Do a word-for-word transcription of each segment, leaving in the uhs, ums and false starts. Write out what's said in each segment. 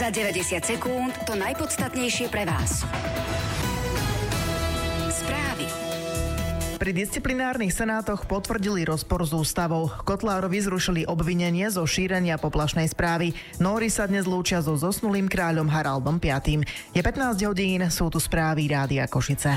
Za deväťdesiat sekúnd to najpodstatnejšie pre vás. Správy. Pri disciplinárnych senátoch potvrdili rozpor s ústavou. Kotlárovi zrušili obvinenie zo šírenia poplašnej správy. Nóri sa dnes lúčia so zosnulým kráľom Haraldom piatym. Je pätnásť hodín, sú tu správy Rádia Košice.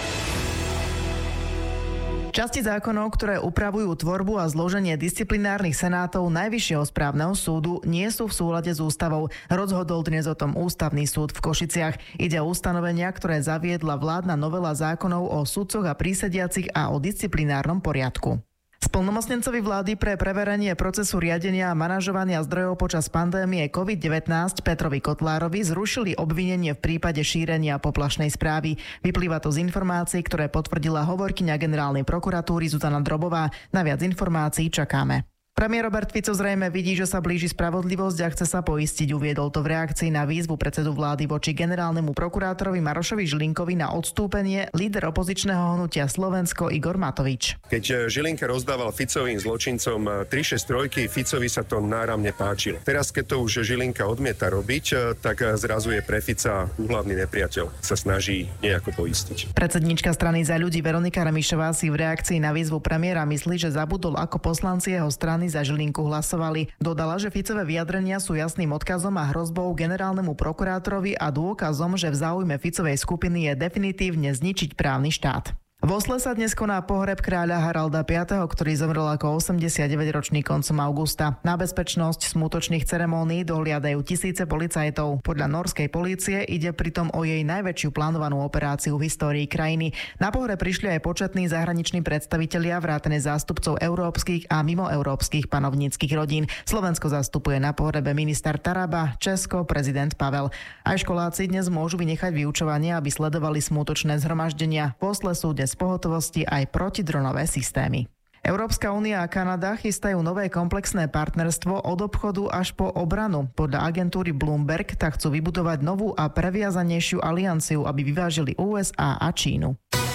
Časti zákonov, ktoré upravujú tvorbu a zloženie disciplinárnych senátov Najvyššieho správneho súdu, nie sú v súlade s ústavou. Rozhodol dnes o tom Ústavný súd v Košiciach. Ide o ustanovenia, ktoré zaviedla vládna novela zákonov o sudcoch a prísediacich a o disciplinárnom poriadku. Splnomocnencovi vlády pre preverenie procesu riadenia a manažovania zdrojov počas pandémie covid devätnásť Petrovi Kotlárovi zrušili obvinenie v prípade šírenia poplašnej správy. Vyplýva to z informácií, ktoré potvrdila hovorkyňa generálnej prokuratúry Zuzana Drobová. Na viac informácií čakáme. Premiér Robert Fico zrejme vidí, že sa blíži spravodlivosť a chce sa poistiť. Uviedol to v reakcii na výzvu predsedu vlády voči generálnemu prokurátorovi Marošovi Žilinkovi na odstúpenie líder opozičného hnutia Slovensko Igor Matovič. Keď Žilinka rozdával Ficovým zločincom tri šesť tri, Ficovi sa to náramne páčilo. Teraz, keď to už Žilinka odmieta robiť, tak zrazu je pre Fica úhlavný nepriateľ. Sa snaží nejako poistiť. Predsedníčka strany Za ľudí Veronika Remišová si v reakcii na výzvu premiéra myslí, že zabudol, ako poslanci jeho strany za Žilinku hlasovali. Dodala, že Ficové vyjadrenia sú jasným odkazom a hrozbou generálnemu prokurátorovi a dôkazom, že v záujme Ficovej skupiny je definitívne zničiť právny štát. V Osle sa dnes koná pohreb kráľa Haralda piateho, ktorý zomrel ako osemdesiatdeväťročný koncom augusta. Na bezpečnosť smutočných ceremónií dohliadajú tisíce policajtov. Podľa norskej polície ide pritom o jej najväčšiu plánovanú operáciu v histórii krajiny. Na pohreb prišli aj početní zahraniční predstavitelia vrátane zástupcov európskych a mimoeurópskych panovníckych rodín. Slovensko zastupuje na pohrebe minister Taraba, Česko prezident Pavel. Aj školáci dnes môžu vynechať vyučovanie, aby sledovali smutočné zhromaždenia. V Osle sú dnes pohotovosti aj protidronové systémy. Európska únia a Kanada chystajú nové komplexné partnerstvo od obchodu až po obranu. Podľa agentúry Bloomberg tak chcú vybudovať novú a previazanejšiu alianciu, aby vyvážili ú es á a Čínu.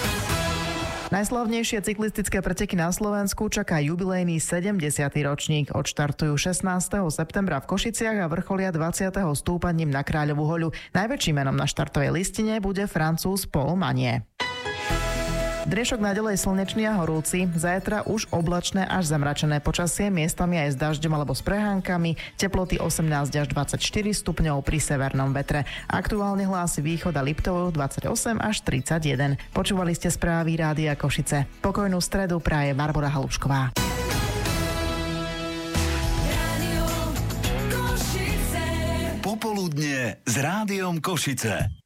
Najslavnejšie cyklistické preteky na Slovensku čaká jubilejný sedemdesiaty ročník. Odštartujú šestnásteho septembra v Košiciach a vrcholia dvadsiateho stúpaním na Kráľovú hoľu. Najväčším menom na štartovej listine bude Francúz Paul Magnier. Dnešok naďalej slnečný a horúci, zajtra už oblačné až zamračené počasie, miestami aj s dažďom alebo s prehánkami, teploty osemnásť až dvadsaťštyri stupňov pri severnom vetre. Aktuálne hlási Východ a Liptov dvadsaťosem až tridsaťjeden. Počúvali ste správy Rádia Košice. Pokojnú stredu praje Barbora Halušková. Popoludne s Rádiom Košice.